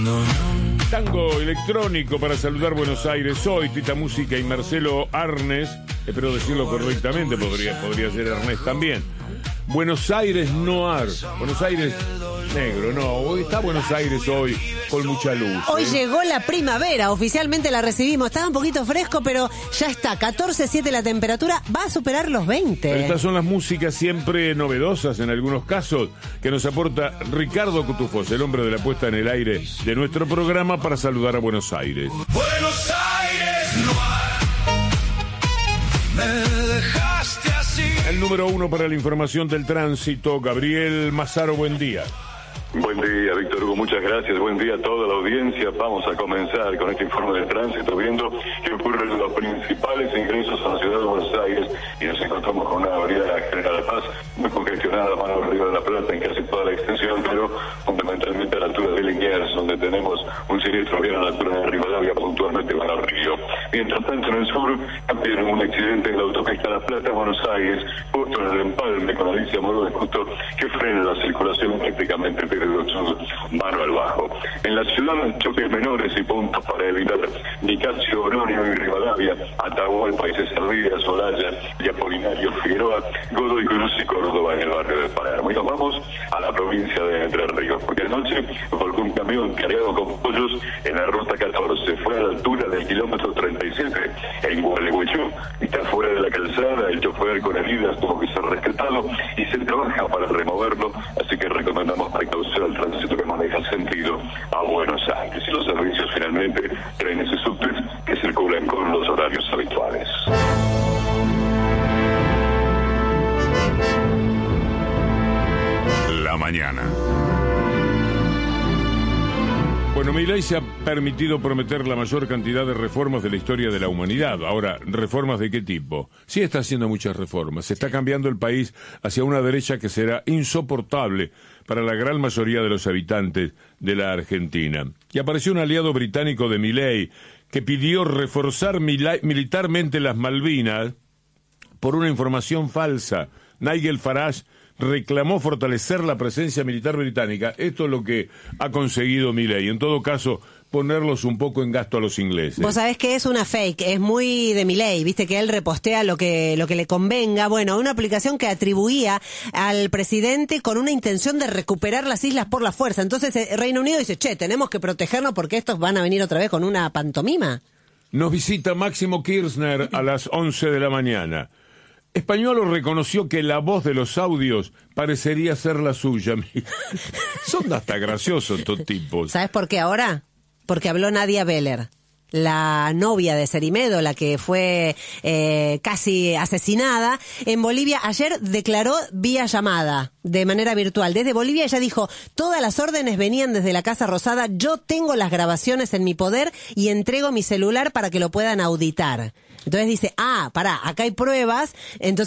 Tango electrónico para saludar Buenos Aires hoy, Tita Música y Marcelo Arnes, espero decirlo correctamente, podría ser Ernest también. Buenos Aires Noir, Buenos Aires negro, no, hoy está Buenos Aires hoy con mucha luz. Hoy llegó la primavera, oficialmente la recibimos, estaba un poquito fresco, pero ya está, 14,7 la temperatura, va a superar los 20. Pero estas son las músicas siempre novedosas en algunos casos, que nos aporta Ricardo Cutufós, el hombre de la puesta en el aire de nuestro programa para saludar a Buenos Aires. Buenos Aires Noir, me dejaste así. El número 1 para la información del tránsito, Gabriel Mazaro, buen día. Buen día, Víctor Hugo, muchas gracias. Buen día a toda la audiencia. Vamos a comenzar con este informe del tránsito, viendo qué ocurre en los principales ingresos a la ciudad de Buenos Aires. Y nos encontramos con una avenida General Paz muy congestionada, mano arriba de la Plata, en casi toda la extensión, pero fundamentalmente a la altura de Liniers, donde tenemos un siniestro bien a la altura de Rivadavia, puntualmente van al río. Mientras tanto, en el sur, también un accidente en la autopista La Plata, Buenos Aires, justo en el empalme con Alicia Moro de Justo, que frena la circulación prácticamente desde el sur, mano al bajo. En la ciudad, choques menores y puntos para evitar Nicasio, Oroño y Rivadavia, Atahualpa y César Díaz, Olaya y Apolinario Figueroa, Godoy Cruz y Córdoba en el barrio de Palermo. Y nos vamos a la provincia de Entre Ríos, porque anoche volcó un camión cargado con pollos en la ruta 14, fue a la altura del kilómetro 37 en Gualeguaychú, está fuera de la calzada, el chofer con heridas tuvo que ser rescatado y se trabaja para removerlo, así que recomendamos precaución al tránsito que maneja sentido a Buenos Aires. Y los servicios finalmente, trenes y subtes que circulan con los horarios habituales. La mañana. Bueno, Milei se ha permitido prometer la mayor cantidad de reformas de la historia de la humanidad. Ahora, ¿reformas de qué tipo? Sí está haciendo muchas reformas. Se está cambiando el país hacia una derecha que será insoportable para la gran mayoría de los habitantes de la Argentina. Y apareció un aliado británico de Milei que pidió reforzar militarmente las Malvinas por una información falsa. Nigel Farage reclamó fortalecer la presencia militar británica. Esto es lo que ha conseguido Milei. En todo caso, ponerlos un poco en gasto a los ingleses. Vos sabés que es una fake, es muy de Milei, viste que él repostea lo que le convenga. Bueno, una aplicación que atribuía al presidente con una intención de recuperar las islas por la fuerza. Entonces Reino Unido dice, tenemos que protegernos porque estos van a venir otra vez con una pantomima. Nos visita Máximo Kirchner a las 11 de la mañana. Españolo reconoció que la voz de los audios parecería ser la suya. Son hasta graciosos estos tipos. ¿Sabes por qué ahora? Porque habló Nadia Beller, la novia de Cerimedo, la que fue casi asesinada en Bolivia. Ayer declaró vía llamada, de manera virtual. Desde Bolivia ella dijo, todas las órdenes venían desde la Casa Rosada, yo tengo las grabaciones en mi poder y entrego mi celular para que lo puedan auditar. Entonces dice, acá hay pruebas, entonces